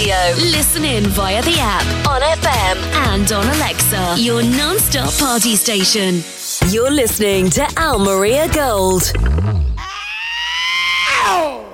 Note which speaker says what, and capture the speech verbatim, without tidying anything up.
Speaker 1: Radio. Listen in via the app, on F M, and on Alexa. Your non-stop party station. You're listening to Al Maria Gold.
Speaker 2: Ow!